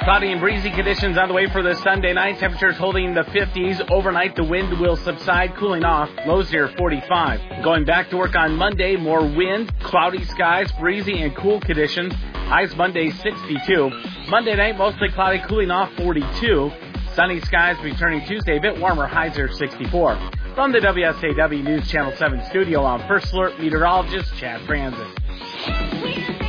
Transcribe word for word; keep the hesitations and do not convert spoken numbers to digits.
Cloudy and breezy conditions on the way for this Sunday night. Temperatures holding in the fifties. Overnight, the wind will subside, cooling off. Lows near forty-five. Going back to work on Monday, more wind, cloudy skies, breezy and cool conditions. Highs Monday, sixty-two. Monday night, mostly cloudy, cooling off, forty-two. Sunny skies returning Tuesday, a bit warmer. Highs are sixty-four. From the W S A W News Channel seven studio, I'm First Alert meteorologist Chad Francis.